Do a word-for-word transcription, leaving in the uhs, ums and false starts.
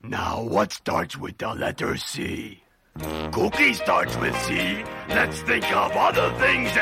Now, what starts with the letter C? Cookie starts with C. Let's think of other things